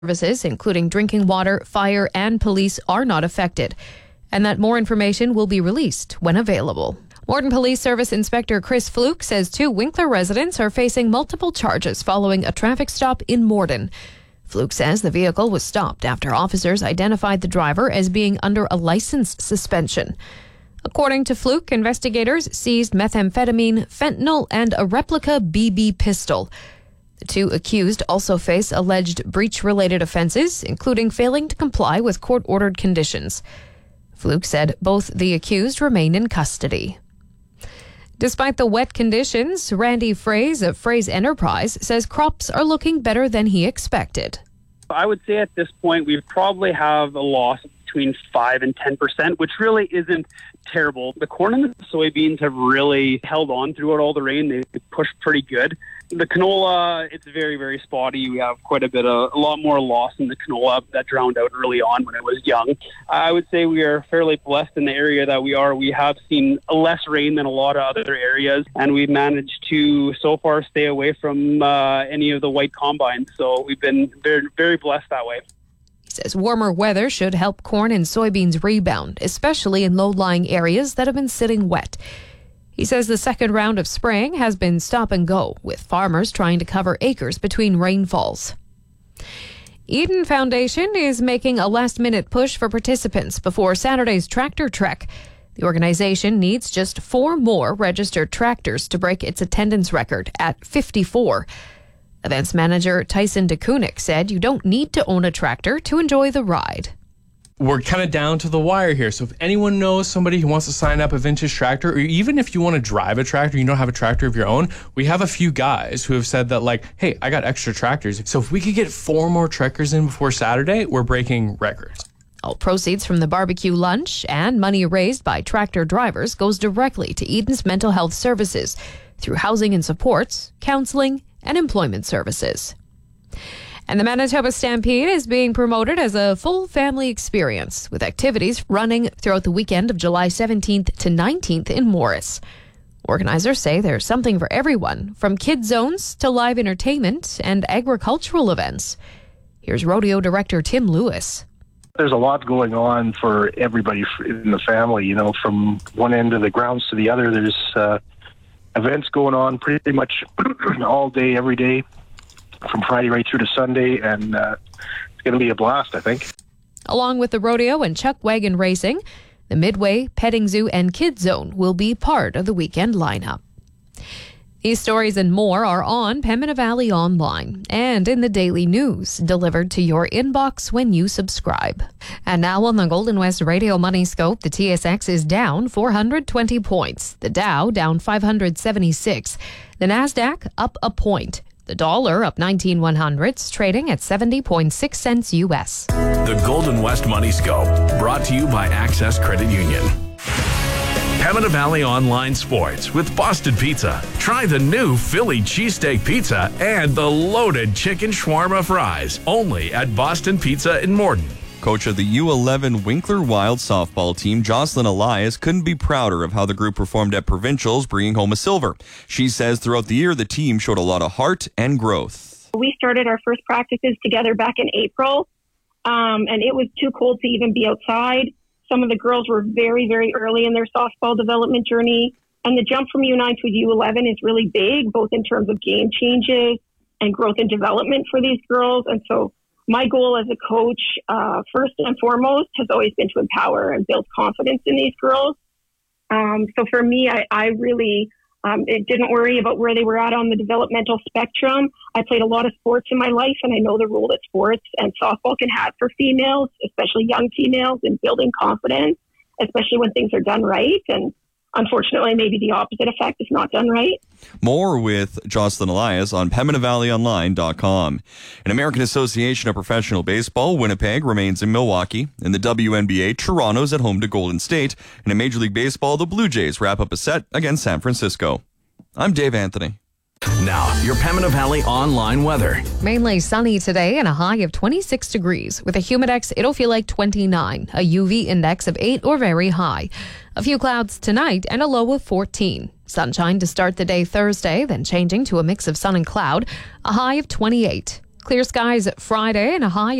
services, including drinking water, fire, and police, are not affected, and that more information will be released when available. Morden Police Service Inspector Chris Fluke says 2 Winkler residents are facing multiple charges following a traffic stop in Morden. Fluke says the vehicle was stopped after officers identified the driver as being under a license suspension. According to Fluke, investigators seized methamphetamine, fentanyl, and a replica BB pistol. The 2 accused also face alleged breach-related offenses, including failing to comply with court-ordered conditions. Fluke said both the accused remain in custody. Despite the wet conditions, Randy Fraze of Fraze Enterprise says crops are looking better than he expected. I would say at this point we probably have a loss between 5 and 10%, which really isn't terrible. The corn and the soybeans have really held on throughout all the rain. They pushed pretty good. The canola, it's very, very spotty. We have quite a lot more loss in the canola that drowned out early on when it was young. I would say we are fairly blessed in the area that we are. We have seen less rain than a lot of other areas, and we've managed to so far stay away from any of the white combines. So we've been very, very blessed that way. He says warmer weather should help corn and soybeans rebound, especially in low-lying areas that have been sitting wet. He says the second round of spraying has been stop and go, with farmers trying to cover acres between rainfalls. Eden Foundation is making a last-minute push for participants before Saturday's Tractor Trek. The organization needs just 4 more registered tractors to break its attendance record at 54. Events manager Tyson DeKunik said you don't need to own a tractor to enjoy the ride. We're kind of down to the wire here. So if anyone knows somebody who wants to sign up a vintage tractor, or even if you want to drive a tractor, you don't have a tractor of your own, we have a few guys who have said that, like, hey, I got extra tractors. So if we could get 4 more trekkers in before Saturday, we're breaking records. All proceeds from the barbecue lunch and money raised by tractor drivers goes directly to Eden's mental health services through housing and supports, counseling, and employment services. And the Manitoba Stampede is being promoted as a full family experience, with activities running throughout the weekend of July 17th to 19th in Morris. Organizers say there's something for everyone, from kid zones to live entertainment and agricultural events. Here's rodeo director Tim Lewis. There's a lot going on for everybody in the family, you know, from one end of the grounds to the other. There's events going on pretty much all day, every day, from Friday right through to Sunday, and it's going to be a blast, I think. Along with the rodeo and chuck wagon racing, the Midway, Petting Zoo, and Kids Zone will be part of the weekend lineup. These stories and more are on Pembina Valley Online and in the daily news, delivered to your inbox when you subscribe. And now on the Golden West Radio Money Scope, the TSX is down 420 points. The Dow down 576. The Nasdaq up a point. The dollar up 19/100, trading at 70.6 cents U.S. The Golden West Money Scope, brought to you by Access Credit Union. Pembina Valley Online Sports with Boston Pizza. Try the new Philly cheesesteak pizza and the loaded chicken shawarma fries, only at Boston Pizza in Morden. Coach of the U11 Winkler Wild softball team, Jocelyn Elias, couldn't be prouder of how the group performed at Provincials, bringing home a silver. She says throughout the year, the team showed a lot of heart and growth. We started our first practices together back in April, and it was too cold to even be outside. Some of the girls were very, very early in their softball development journey, and the jump from U9 to U11 is really big, both in terms of game changes and growth and development for these girls. And so my goal as a coach, first and foremost, has always been to empower and build confidence in these girls. So for me, I really didn't worry about where they were at on the developmental spectrum. I played a lot of sports in my life, and I know the role that sports and softball can have for females, especially young females, in building confidence, especially when things are done right. And unfortunately, maybe the opposite effect is not done right. More with Jocelyn Elias on PembinaValleyOnline.com. In American Association of Professional Baseball, Winnipeg remains in Milwaukee. In the WNBA, Toronto's at home to Golden State. And in Major League Baseball, the Blue Jays wrap up a set against San Francisco. I'm Dave Anthony. Now, your Pembina Valley Online weather. Mainly sunny today and a high of 26 degrees. With a humidex, it'll feel like 29. A UV index of 8 or very high. A few clouds tonight and a low of 14. Sunshine to start the day Thursday, then changing to a mix of sun and cloud. A high of 28. Clear skies Friday and a high